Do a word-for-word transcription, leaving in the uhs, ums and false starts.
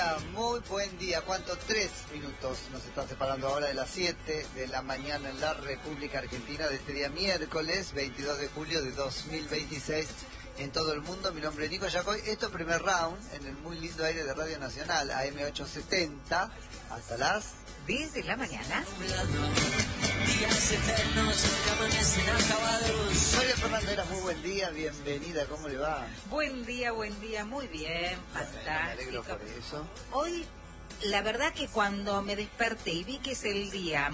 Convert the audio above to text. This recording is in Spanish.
día, muy buen día. ¿Cuánto? Tres minutos nos están separando ahora de las siete de la mañana en la República Argentina de este día miércoles veintidós de julio de dos mil veintiséis en todo el mundo. Mi nombre es Nico Yacoy. Esto es Primer Round en el muy lindo aire de Radio Nacional A M ochocientos setenta hasta las diez de la mañana. Días eternos que amanecen acabados. María Fernanda, muy buen día, bienvenida, ¿cómo le va? Buen día, buen día, muy bien, Bueno, me alegro fantástico. por eso. Hoy, la verdad que cuando me desperté y vi que es el día